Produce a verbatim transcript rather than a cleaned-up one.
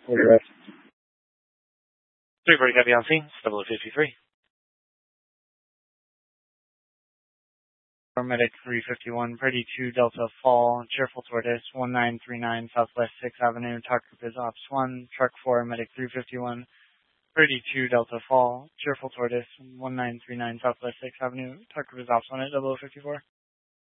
For the rest. three forty copy on scene, double oh fifty-three. Paramedic three fifty-one, Purdy two Delta Fall, Cheerful Tortoise, one nine three nine Southwest sixth Avenue, Talk Group is Ops one, Truck four, Medic three fifty-one, Purdy two Delta Fall, Cheerful Tortoise, one nine three nine Southwest sixth Avenue, Talk Group is Ops one at double oh fifty-four.